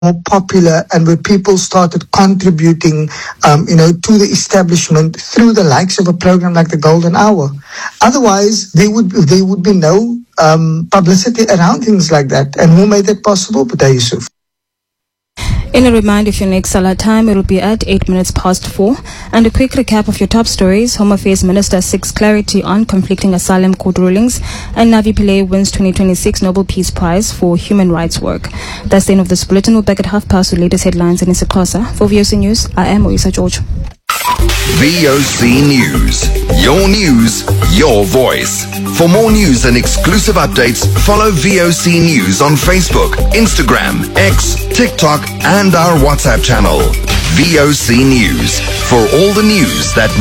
more popular and where people started contributing, to the establishment through the likes of a program like the Golden Hour. Otherwise, there would be no publicity around things like that. And who made that possible? Buda Yusuf. In a reminder of your next Salah time, it will be at 4:08. And a quick recap of your top stories. Home Affairs Minister seeks clarity on conflicting asylum court rulings, and Navi Pillay wins 2026 Nobel Peace Prize for human rights work. That's the end of this bulletin. We'll back at 5:30 with latest headlines in isiXhosa. For VOC News, I am Oyisa George. VOC News. Your news, your voice. For more news and exclusive updates, follow VOC News on Facebook, Instagram, X, TikTok, and our WhatsApp channel. VOC News. For all the news that